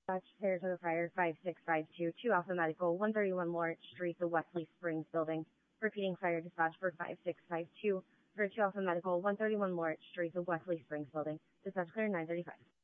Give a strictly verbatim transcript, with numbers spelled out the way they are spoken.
Dispatch Saratoga Fire five six five two, two Alpha Medical, one thirty-one Lawrence Street, the Wesley Springs building. Repeating fire dispatch for five six five two for two Alpha Medical, one thirty-one Lawrence Street, the Wesley Springs building. Dispatch clear nine thirty-five.